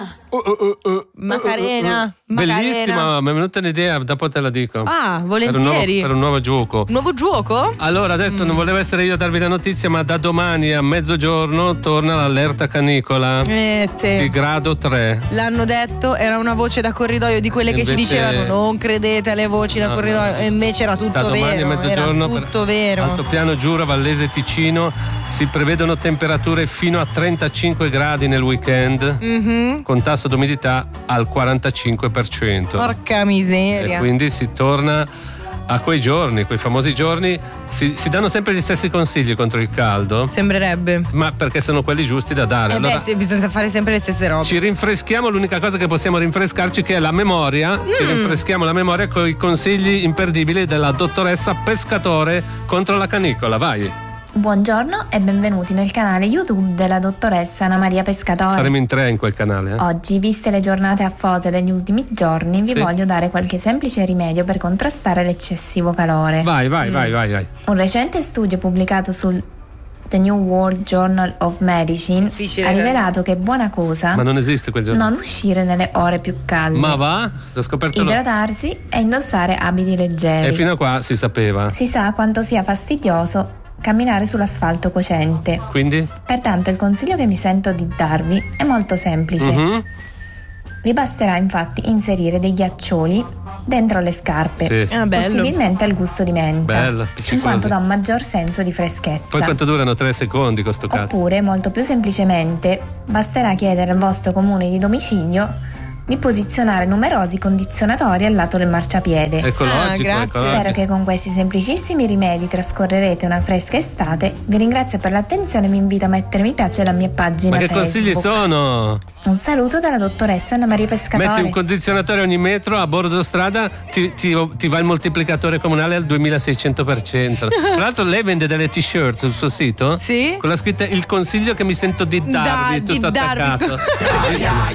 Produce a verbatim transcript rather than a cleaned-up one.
Uh, uh, uh, uh, Macarena, uh, uh, uh. Bellissima, mi è venuta un'idea, dopo te la dico. Ah, volentieri. Per un nuovo, per un nuovo gioco. Nuovo gioco? Allora, adesso mm. non volevo essere io a darvi la notizia, ma da domani a mezzogiorno torna l'allerta canicola eh, te. di grado tre. L'hanno detto, era una voce da corridoio di quelle invece, che ci dicevano non credete alle voci da no, corridoio, e invece era tutto da vero. Domani a mezzogiorno, era tutto vero. Altopiano, Giura, Vallese, Ticino si prevedono temperature fino a trentacinque gradi nel weekend, mm-hmm. con tasso d'umidità al quarantacinque per cento. Porca miseria. E quindi si torna a quei giorni, quei famosi giorni. Si, si danno sempre gli stessi consigli contro il caldo. Sembrerebbe. Ma perché sono quelli giusti da dare. Eh allora, beh, sì, bisogna fare sempre le stesse robe. Ci rinfreschiamo, l'unica cosa che possiamo rinfrescarci che è la memoria. Mm. Ci rinfreschiamo la memoria con i consigli imperdibili della dottoressa Pescatore contro la canicola. Vai. Buongiorno e benvenuti nel canale YouTube della dottoressa Anna Maria Pescatore. Saremo in tre in quel canale. Eh? Oggi, viste le giornate affote degli ultimi giorni, vi sì. voglio dare qualche semplice rimedio per contrastare l'eccessivo calore. Vai, vai, mm. vai, vai, vai. Un recente studio pubblicato sul The New World Journal of Medicine Difficile ha rivelato che è buona cosa Ma non esiste quel giorno. non uscire nelle ore più calde. Ma va? L'ho scoperto Idratarsi e indossare abiti leggeri. E fino a qua si sapeva. Si sa quanto sia fastidioso camminare sull'asfalto cocente. Quindi? Pertanto il consiglio che mi sento di darvi è molto semplice. Mm-hmm. Vi basterà infatti inserire dei ghiaccioli dentro le scarpe, sì. ah, possibilmente al gusto di menta, bello, in quanto dà un maggior senso di freschezza. Poi quanto durano? Tre secondi con sto cazzo. Oppure, molto più semplicemente, basterà chiedere al vostro comune di domicilio di posizionare numerosi condizionatori al lato del marciapiede. Ecologico, ah, ecologico. Spero che con questi semplicissimi rimedi trascorrerete una fresca estate. Vi ringrazio per l'attenzione e vi invito a mettere mi piace alla mia pagina Ma che Facebook. consigli sono? Un saluto dalla dottoressa Anna Maria Pescatore. Metti un condizionatore ogni metro a bordo strada, ti, ti, ti va il moltiplicatore comunale al duemilaseicento per cento. Tra l'altro lei vende delle t-shirt sul suo sito? Sì. Con la scritta il consiglio che mi sento di darvi, da, tutto di attaccato. darvi.